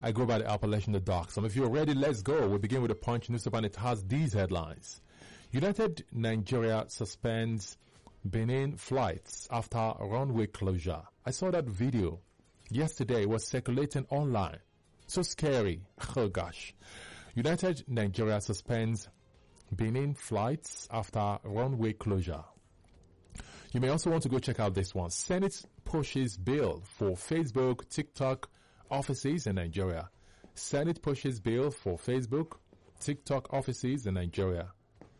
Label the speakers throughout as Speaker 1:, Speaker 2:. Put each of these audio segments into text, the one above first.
Speaker 1: I go by the appellation The Dark. So if you're ready, let's go. We begin with the Punch newspaper, and it has these headlines. United Nigeria suspends Benin flights after runway closure. I saw that video yesterday. It was circulating online. So scary. Oh gosh. United Nigeria suspends Benin flights after runway closure. You may also want to go check out this one. Senate pushes bill for Facebook, TikTok offices in Nigeria. Senate pushes bill for Facebook, TikTok offices in Nigeria.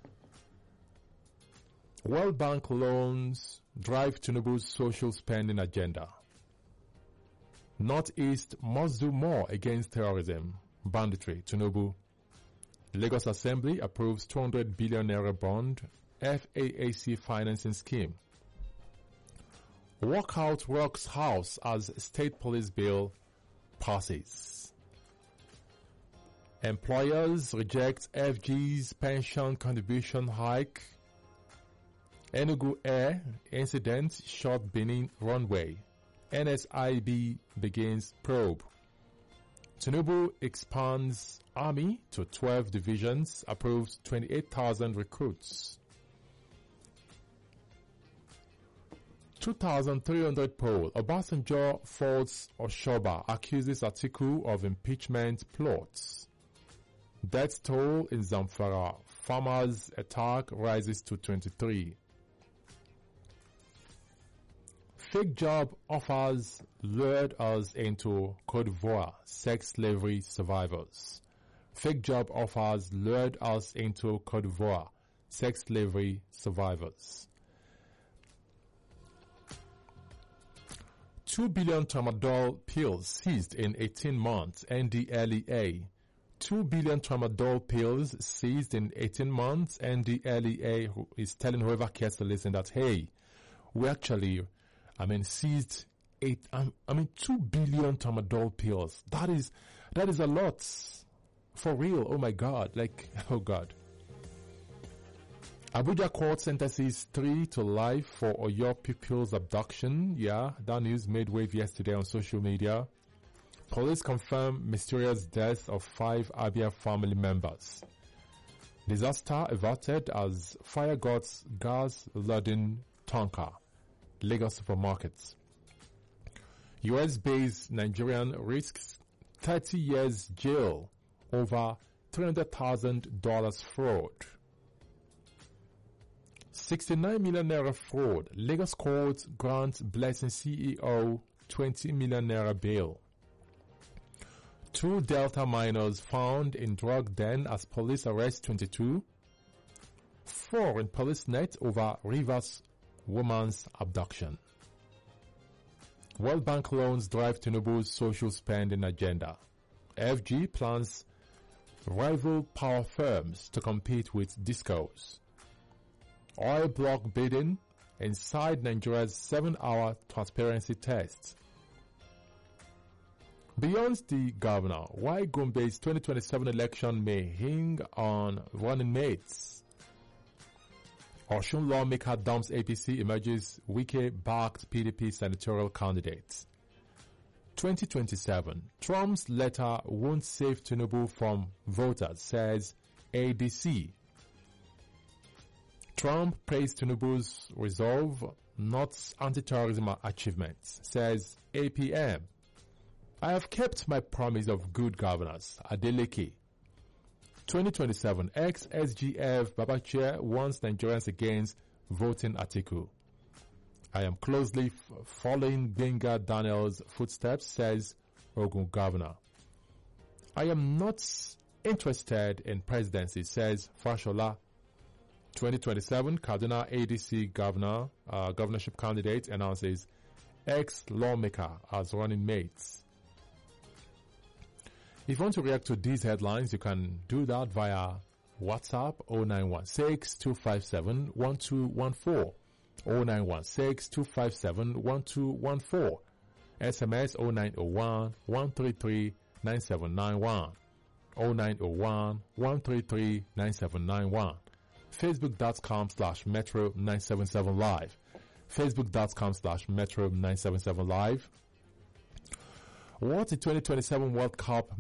Speaker 1: World Bank loans drive Tinubu's social spending agenda. Northeast must do more against terrorism, banditry, Tinubu. Lagos Assembly approves 200 billion naira bond, FAAC financing scheme. Walkout rocks house as state police bill passes. Employers reject FG's pension contribution hike. Enugu Air incident short Benin runway. NSIB begins probe. Tinubu expands army to 12 divisions, approves 28,000 recruits. 2,300 poll. Obasanjo faults Oshoba, accuses Atiku of impeachment plots. Death toll in Zamfara. Farmers' attack rises to 23. Fake job offers lured us into Cote d'Ivoire. Sex slavery survivors. Fake job offers lured us into Cote d'Ivoire. Sex slavery survivors. 2 billion tramadol pills seized in 18 months. NDLEA. 2 billion tramadol pills seized in 18 months. NDLEA is telling whoever cares to listen that, hey, we actually seized 2 billion tramadol pills. That is a lot. For real. Oh my God. Oh God. Abuja court sentences 3 to life for Oyo pupil's abduction. Yeah, that news made wave yesterday on social media. Police confirm mysterious death of 5 Abia family members. Disaster averted as fire got gas-laden tanker. Lagos supermarkets. US-based Nigerian risks 30 years jail over $300,000 fraud. 69 million naira fraud. Lagos court grants Blessing CEO 20 million naira bail. 2 Delta minors found in drug den as police arrest 22. 4 in police net over Rivers woman's abduction. World Bank loans drive Tinubu's social spending agenda. FG plans rival power firms to compete with discos. Oil block bidding inside Nigeria's 7-hour transparency test. Beyond the governor, why Gombe's 2027 election may hing on running mates. Osun lawmaker dumps APC, emerges Wike-backed PDP senatorial candidate. 2027, Trump's letter won't save Tinubu from voters, says ADC. Trump praised Tinubu's resolve, not anti-terrorism achievements, says APM. I have kept my promise of good governance, Adeleke. 2027, ex-SGF Babachir warns Nigerians against voting Atiku. I am closely following Benga Daniel's footsteps, says Ogun governor. I am not interested in presidency, says Fashola. 2027, Kaduna ADC governorship candidate announces ex-lawmaker as running mates. If you want to react to these headlines, you can do that via WhatsApp 0916-257-1214, 0916-257-1214, SMS 0901-133-9791, 0901-133-9791, Facebook.com/Metro977Live, Facebook.com/Metro977Live. What the 2027 World Cup